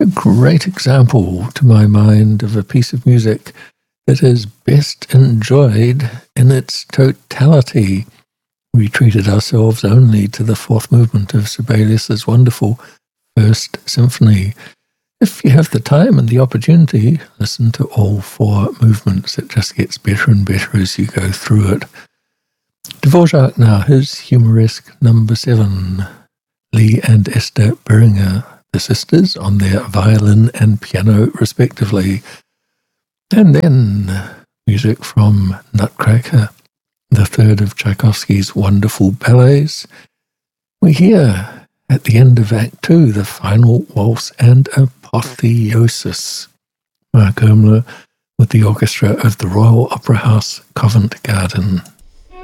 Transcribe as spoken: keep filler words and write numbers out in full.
A great example, to my mind, of a piece of music that is best enjoyed in its totality. We treated ourselves only to the fourth movement of Sibelius's wonderful First Symphony. If you have the time and the opportunity, listen to all four movements. It just gets better and better as you go through it. Dvorak now, his humoresque number seven. Lee and Esther Beringer, the sisters, on their violin and piano respectively. And then music from Nutcracker, the third of Tchaikovsky's wonderful ballets. We hear at the end of Act Two the final waltz and apotheosis. Mark Ermler with the orchestra of the Royal Opera House, Covent Garden.